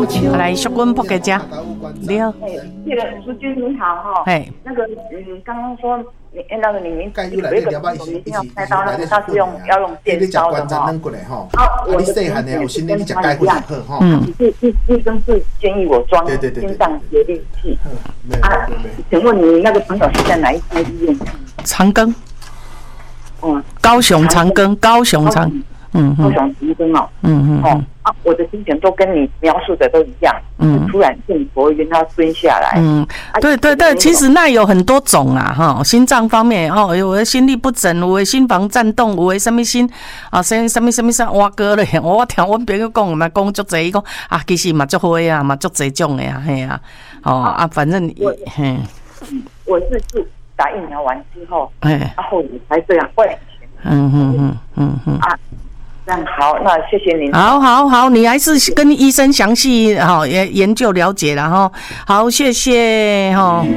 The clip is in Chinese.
来，小棍扑给家。你好。 那个淑君你好哈。那个刚刚说那个你们有一个我们一定要开刀，那个他是要用电烧的哈。好，我的情形跟他一样。医生是建议我装心脏协力器。请问你那个朋友是在哪一家医院？ 长庚。高雄长庚，高雄长。 高雄长庚哦。我的心情都跟你描述的都一样。突然性头晕，他蹲下来。 对，其实那有很多种啊，哈，心脏方面有的心律不整，有的心房颤动，有的什么心什么挖哥嘞。我听阮朋友讲嘛，讲足侪，伊讲其实嘛足好啊，嘛足侪种的啊，嘿啊，反正我是打疫苗完之后，后你才这样会。这样好，那谢谢您。 好，你还是跟医生详细研究了解了哈。好，谢谢哈。